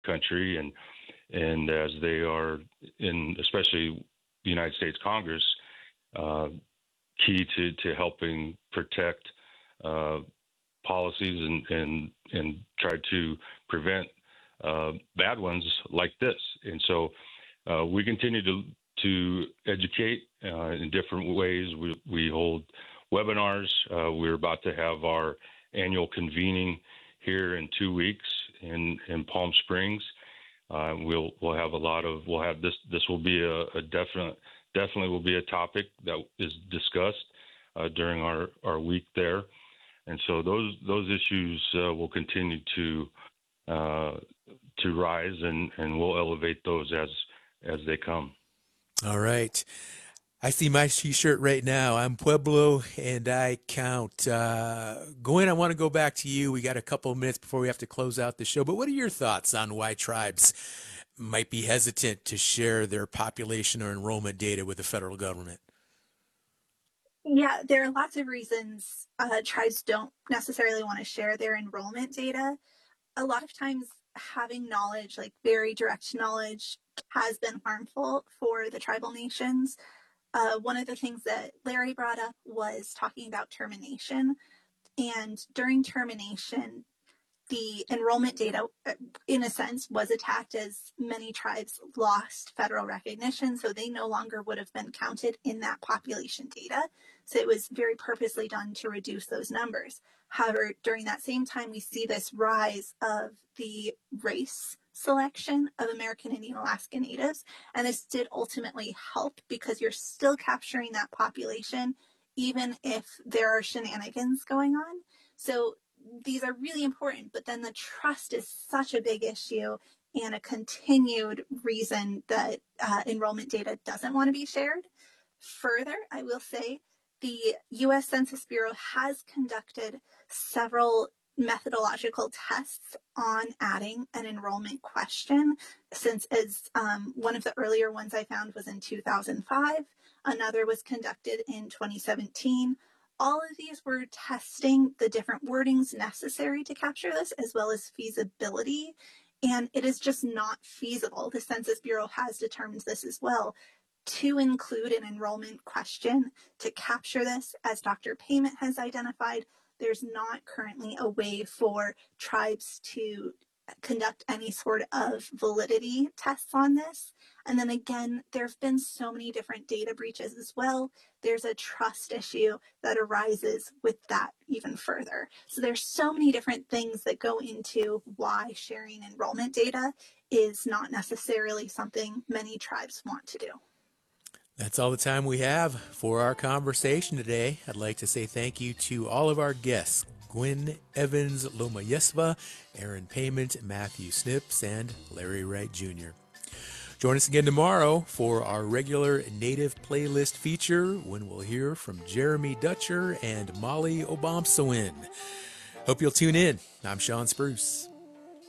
country, and as they are in, especially the United States Congress, uh, key to helping protect uh, policies and try to prevent bad ones like this. And so we continue to educate in different ways. We hold webinars. We're about to have our annual convening here in 2 weeks in Palm Springs. We'll have a lot of we'll have this. This will be a definitely will be a topic that is discussed during our week there, and so those issues will continue to rise, and we'll elevate those as they come. All right. I see my t-shirt right now. I'm Pueblo and I count. Gwen, I want to go back to you. We got a couple of minutes before we have to close out the show, but what are your thoughts on why tribes might be hesitant to share their population or enrollment data with the federal government? Yeah, there are lots of reasons tribes don't necessarily want to share their enrollment data. A lot of times having knowledge, like very direct knowledge, has been harmful for the tribal nations. One of the things that Larry brought up was talking about termination. And during termination, the enrollment data, in a sense, was attacked as many tribes lost federal recognition, so they no longer would have been counted in that population data. So it was very purposely done to reduce those numbers. However, during that same time, we see this rise of the race selection of American Indian Alaska Natives, and this did ultimately help because you're still capturing that population, even if there are shenanigans going on. So these are really important, but then the trust is such a big issue and a continued reason that enrollment data doesn't want to be shared. Further, I will say the US Census Bureau has conducted several methodological tests on adding an enrollment question, since as one of the earlier ones I found was in 2005. Another was conducted in 2017. All of these were testing the different wordings necessary to capture this, as well as feasibility. And it is just not feasible. The Census Bureau has determined this as well, to include an enrollment question to capture this. As Dr. Payment has identified, there's not currently a way for tribes to conduct any sort of validity tests on this. And then again, there have been so many different data breaches as well. There's a trust issue that arises with that even further. So there's so many different things that go into why sharing enrollment data is not necessarily something many tribes want to do. That's all the time we have for our conversation today. I'd like to say thank you to all of our guests, Gwen Evans Lomayesva, Aaron Payment, Matthew Snips, and Larry Wright Jr. Join us again tomorrow for our regular Native Playlist feature when we'll hear from Jeremy Dutcher and Molly Obomsawin. Hope you'll tune in. I'm Sean Spruce.